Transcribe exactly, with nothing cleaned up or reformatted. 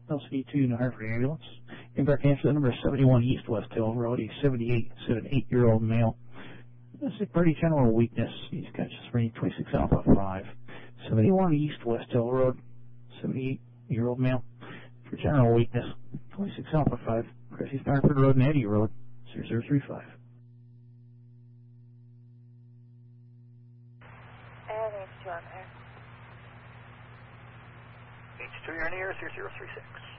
L C D two New Hartford Ambulance. Impact answer number seventy-one East West Hill Road, a seventy-eight, seventy-eight-year-old male. This is a pretty general weakness. He's got just reading twenty-six Alpha five. seventy-one East West Hill Road, seventy-eight-year-old male. For general weakness, twenty-six Alpha five, Cressy Hartford Road and Eddy Road, zero zero three five. And H two on there. H two, you're in the air, zero zero three six.